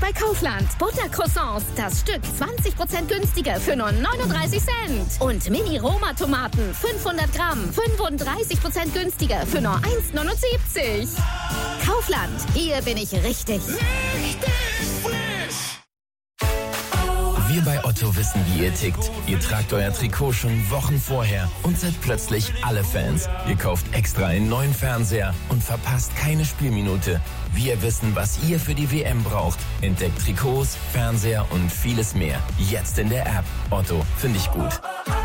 bei Kaufland. Buttercroissants, das Stück 20% günstiger für nur 39 Cent. Und Mini-Roma-Tomaten, 500 Gramm, 35% günstiger für nur 1,79. Kaufland, hier bin ich richtig. Wir bei Otto wissen, wie ihr tickt. Ihr tragt euer Trikot schon Wochen vorher und seid plötzlich alle Fans. Ihr kauft extra einen neuen Fernseher und verpasst keine Spielminute. Wir wissen, was ihr für die WM braucht. Entdeckt Trikots, Fernseher und vieles mehr. Jetzt in der App. Otto, finde ich gut.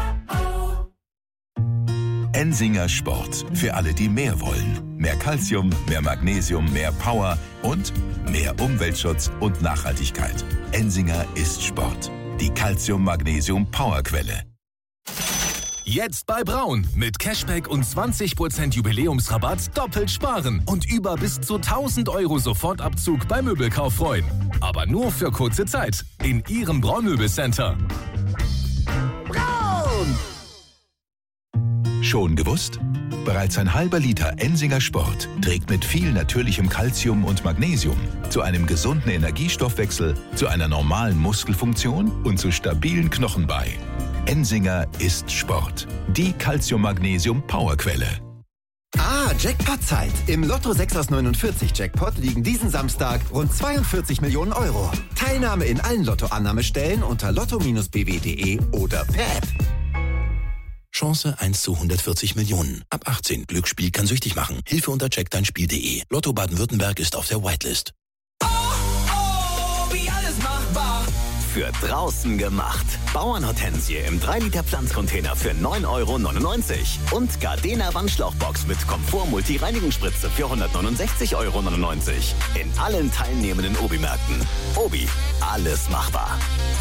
Ensinger Sport. Für alle, die mehr wollen. Mehr Calcium, mehr Magnesium, mehr Power und mehr Umweltschutz und Nachhaltigkeit. Ensinger ist Sport. Die Calcium-Magnesium-Powerquelle. Jetzt bei Braun. Mit Cashback und 20% Jubiläumsrabatt doppelt sparen. Und über bis zu 1.000 € Sofortabzug beim Möbelkauf freuen. Aber nur für kurze Zeit. In Ihrem Braun-Möbelcenter. Braun! Schon gewusst? Bereits ein halber Liter Ensinger Sport trägt mit viel natürlichem Calcium und Magnesium zu einem gesunden Energiestoffwechsel, zu einer normalen Muskelfunktion und zu stabilen Knochen bei. Ensinger ist Sport. Die Calcium-Magnesium-Powerquelle. Jackpot-Zeit. Im Lotto 6 aus 49 Jackpot liegen diesen Samstag rund 42 Millionen €. Teilnahme in allen Lottoannahmestellen unter lotto-bw.de oder per App. Chance 1 zu 140 Millionen. Ab 18. Glücksspiel kann süchtig machen. Hilfe unter checkdeinspiel.de. Lotto Baden-Württemberg ist auf der Whitelist. Wie alles machbar. Für draußen gemacht. Bauernhortensie im 3-Liter Pflanzcontainer für 9,99 € und Gardena Wandschlauchbox mit Komfort-Multi-Reinigungsspritze für 169,99 € in allen teilnehmenden Obi-Märkten. Obi, alles machbar.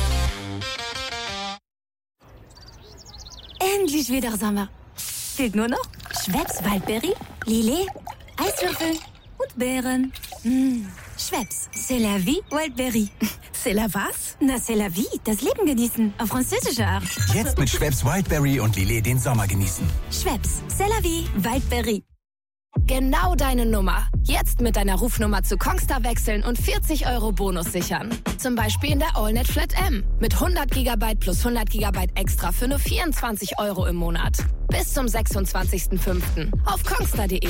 Endlich wieder Sommer. Fehlt nur noch Schweppes Waldbeere, Lillet, Eiswürfel und Beeren. Schweppes, c'est la vie, Waldbeere. C'est la was? Na, c'est la vie, das Leben genießen, auf französische Art. Jetzt mit Schweppes Wildberry und Lillet den Sommer genießen. Schweppes, c'est la vie, Waldbeere. Genau deine Nummer. Jetzt mit deiner Rufnummer zu Kongstar wechseln und 40 € Bonus sichern. Zum Beispiel in der AllNet Flat M. Mit 100 GB plus 100 GB extra für nur 24 € im Monat. Bis zum 26.05. auf kongstar.de.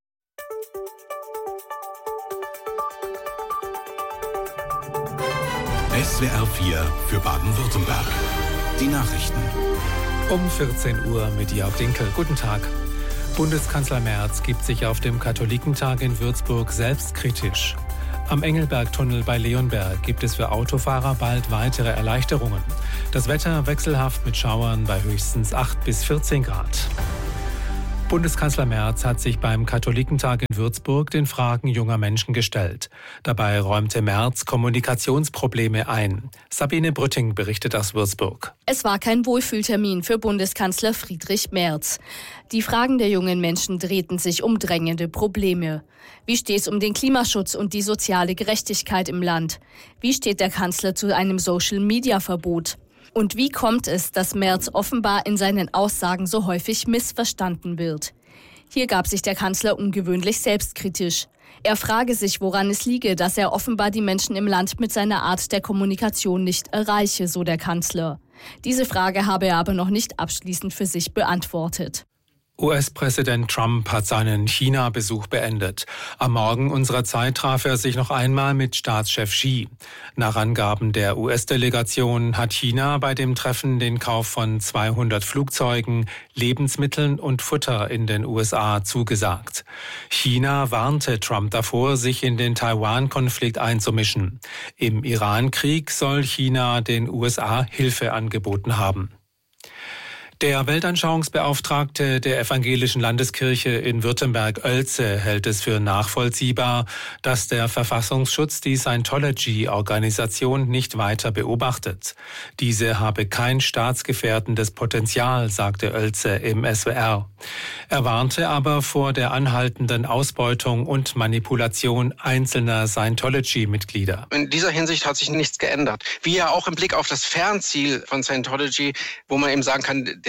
SWR 4 für Baden-Württemberg. Die Nachrichten. Um 14 Uhr mit Jörg Dinkel. Guten Tag. Bundeskanzler Merz gibt sich auf dem Katholikentag in Würzburg selbstkritisch. Am Engelbergtunnel bei Leonberg gibt es für Autofahrer bald weitere Erleichterungen. Das Wetter wechselhaft mit Schauern bei höchstens 8 bis 14 Grad. Bundeskanzler Merz hat sich beim Katholikentag in Würzburg den Fragen junger Menschen gestellt. Dabei räumte Merz Kommunikationsprobleme ein. Sabine Brütting berichtet aus Würzburg. Es war kein Wohlfühltermin für Bundeskanzler Friedrich Merz. Die Fragen der jungen Menschen drehten sich um drängende Probleme. Wie steht es um den Klimaschutz und die soziale Gerechtigkeit im Land? Wie steht der Kanzler zu einem Social-Media-Verbot? Und wie kommt es, dass Merz offenbar in seinen Aussagen so häufig missverstanden wird? Hier gab sich der Kanzler ungewöhnlich selbstkritisch. Er frage sich, woran es liege, dass er offenbar die Menschen im Land mit seiner Art der Kommunikation nicht erreiche, so der Kanzler. Diese Frage habe er aber noch nicht abschließend für sich beantwortet. US-Präsident Trump hat seinen China-Besuch beendet. Am Morgen unserer Zeit traf er sich noch einmal mit Staatschef Xi. Nach Angaben der US-Delegation hat China bei dem Treffen den Kauf von 200 Flugzeugen, Lebensmitteln und Futter in den USA zugesagt. China warnte Trump davor, sich in den Taiwan-Konflikt einzumischen. Im Iran-Krieg soll China den USA Hilfe angeboten haben. Der Weltanschauungsbeauftragte der Evangelischen Landeskirche in Württemberg-Oelze hält es für nachvollziehbar, dass der Verfassungsschutz die Scientology-Organisation nicht weiter beobachtet. Diese habe kein staatsgefährdendes Potenzial, sagte Oelze im SWR. Er warnte aber vor der anhaltenden Ausbeutung und Manipulation einzelner Scientology-Mitglieder. In dieser Hinsicht hat sich nichts geändert. Wie ja auch im Blick auf das Fernziel von Scientology, wo man eben sagen kann,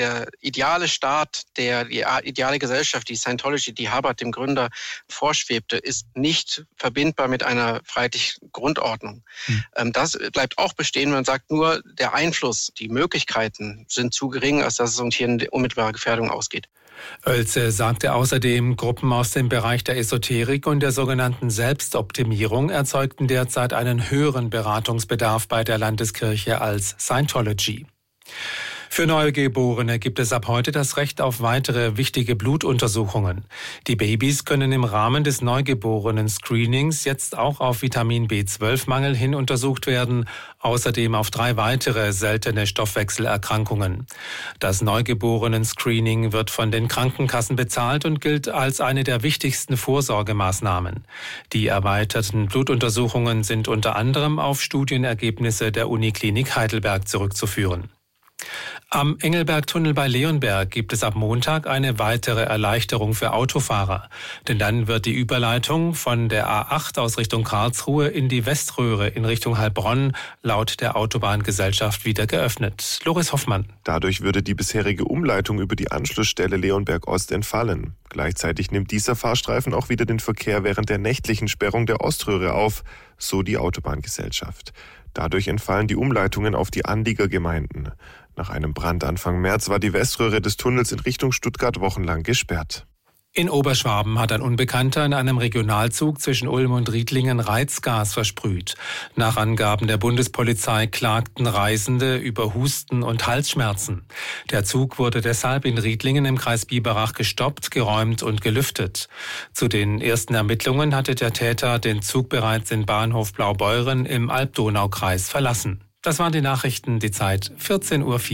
der ideale Staat, die ideale Gesellschaft, die Scientology, die Hubbard, dem Gründer, vorschwebte, ist nicht verbindbar mit einer freiheitlichen Grundordnung. Das bleibt auch bestehen, wenn man sagt, nur der Einfluss, die Möglichkeiten sind zu gering, als dass es uns hier eine unmittelbare Gefährdung ausgeht. Oelze sagte außerdem, Gruppen aus dem Bereich der Esoterik und der sogenannten Selbstoptimierung erzeugten derzeit einen höheren Beratungsbedarf bei der Landeskirche als Scientology. Für Neugeborene gibt es ab heute das Recht auf weitere wichtige Blutuntersuchungen. Die Babys können im Rahmen des Neugeborenen-Screenings jetzt auch auf Vitamin B12-Mangel hin untersucht werden, außerdem auf 3 weitere seltene Stoffwechselerkrankungen. Das Neugeborenen-Screening wird von den Krankenkassen bezahlt und gilt als eine der wichtigsten Vorsorgemaßnahmen. Die erweiterten Blutuntersuchungen sind unter anderem auf Studienergebnisse der Uniklinik Heidelberg zurückzuführen. Am Engelberg-Tunnel bei Leonberg gibt es ab Montag eine weitere Erleichterung für Autofahrer. Denn dann wird die Überleitung von der A8 aus Richtung Karlsruhe in die Weströhre in Richtung Heilbronn laut der Autobahngesellschaft wieder geöffnet. Loris Hoffmann. Dadurch würde die bisherige Umleitung über die Anschlussstelle Leonberg Ost entfallen. Gleichzeitig nimmt dieser Fahrstreifen auch wieder den Verkehr während der nächtlichen Sperrung der Oströhre auf, so die Autobahngesellschaft. Dadurch entfallen die Umleitungen auf die Anliegergemeinden. Nach einem Brand Anfang März war die Weströhre des Tunnels in Richtung Stuttgart wochenlang gesperrt. In Oberschwaben hat ein Unbekannter in einem Regionalzug zwischen Ulm und Riedlingen Reizgas versprüht. Nach Angaben der Bundespolizei klagten Reisende über Husten und Halsschmerzen. Der Zug wurde deshalb in Riedlingen im Kreis Biberach gestoppt, geräumt und gelüftet. Zu den ersten Ermittlungen hatte der Täter den Zug bereits in Bahnhof Blaubeuren im Alb-Donau-Kreis verlassen. Das waren die Nachrichten, die Zeit 14:04 Uhr.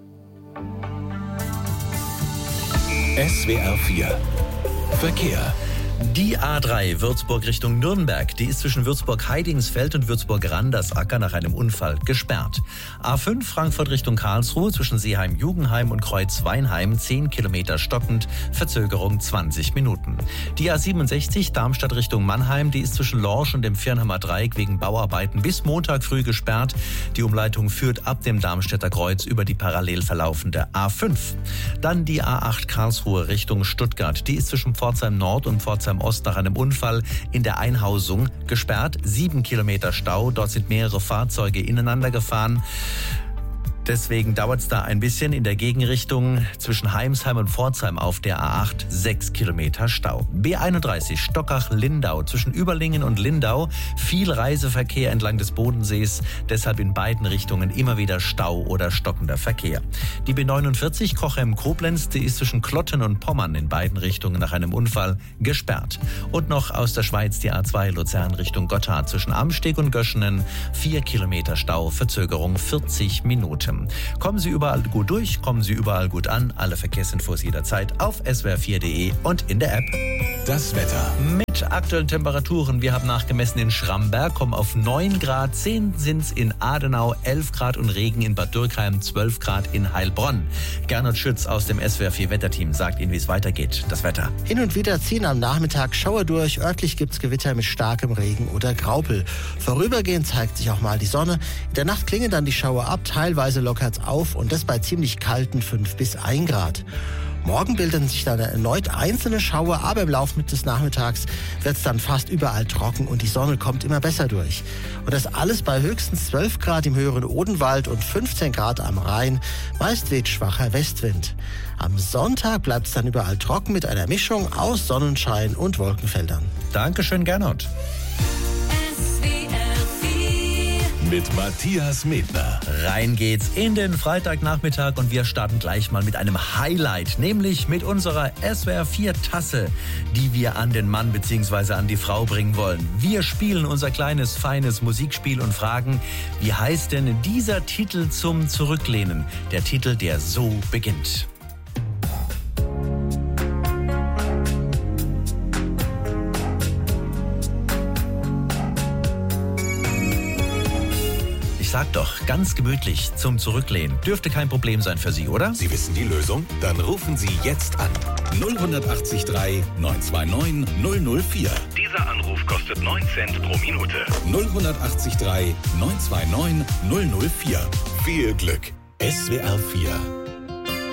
SWR 4 Verkehr. Die A3 Würzburg Richtung Nürnberg, die ist zwischen Würzburg-Heidingsfeld und Würzburg-Randersacker nach einem Unfall gesperrt. A5 Frankfurt Richtung Karlsruhe zwischen Seeheim-Jugendheim und Kreuz-Weinheim 10 Kilometer stockend, Verzögerung 20 Minuten. Die A67 Darmstadt Richtung Mannheim, die ist zwischen Lorsch und dem Firnheimer Dreieck wegen Bauarbeiten bis Montag früh gesperrt. Die Umleitung führt ab dem Darmstädter Kreuz über die parallel verlaufende A5. Dann die A8 Karlsruhe Richtung Stuttgart, die ist zwischen Pforzheim Nord und Pforzheim Ost nach einem Unfall in der Einhausung gesperrt. 7 Kilometer Stau, dort sind mehrere Fahrzeuge ineinander gefahren. Deswegen dauert es da ein bisschen in der Gegenrichtung zwischen Heimsheim und Pforzheim auf der A8 6 Kilometer Stau. B31 Stockach-Lindau zwischen Überlingen und Lindau viel Reiseverkehr entlang des Bodensees, deshalb in beiden Richtungen immer wieder Stau oder stockender Verkehr. Die B49 Cochem-Koblenz, die ist zwischen Klotten und Pommern in beiden Richtungen nach einem Unfall gesperrt. Und noch aus der Schweiz die A2 Luzern Richtung Gotthard zwischen Amsteg und Göschenen 4 Kilometer Stau, Verzögerung 40 Minuten. Kommen Sie überall gut durch, kommen Sie überall gut an. Alle Verkehrsinfos jederzeit auf swr4.de und in der App. Das Wetter. Mit aktuellen Temperaturen, wir haben nachgemessen in Schramberg, kommen auf 9 Grad, 10 sind's in Adenau, 11 Grad und Regen in Bad Dürkheim, 12 Grad in Heilbronn. Gernot Schütz aus dem SWR4 Wetterteam sagt Ihnen, wie es weitergeht. Das Wetter. Hin und wieder ziehen am Nachmittag Schauer durch. Örtlich gibt's Gewitter mit starkem Regen oder Graupel. Vorübergehend zeigt sich auch mal die Sonne. In der Nacht klingen dann die Schauer ab, teilweise lockert's auf und das bei ziemlich kalten 5 bis 1 Grad. Morgen bilden sich dann erneut einzelne Schauer, aber im Laufe des Nachmittags wird es dann fast überall trocken und die Sonne kommt immer besser durch. Und das alles bei höchstens 12 Grad im höheren Odenwald und 15 Grad am Rhein. Meist weht schwacher Westwind. Am Sonntag bleibt es dann überall trocken mit einer Mischung aus Sonnenschein und Wolkenfeldern. Dankeschön, Gernot. Mit Matthias Medner. Rein geht's in den Freitagnachmittag und wir starten gleich mal mit einem Highlight, nämlich mit unserer SWR4-Tasse, die wir an den Mann bzw. an die Frau bringen wollen. Wir spielen unser kleines, feines Musikspiel und fragen, wie heißt denn dieser Titel zum Zurücklehnen? Der Titel, der so beginnt. Sag doch, ganz gemütlich zum Zurücklehnen. Dürfte kein Problem sein für Sie, oder? Sie wissen die Lösung? Dann rufen Sie jetzt an. 0183 929 004. Dieser Anruf kostet 9 Cent pro Minute. 0183 929 004. Viel Glück. SWR 4